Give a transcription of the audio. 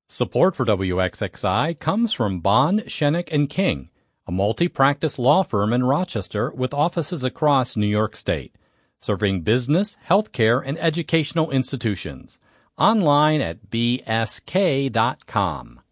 Support for WXXI comes from Bond, Shenick & King, a multi-practice law firm in Rochester with offices across New York State, serving business, healthcare, and educational institutions. Online at bsk.com.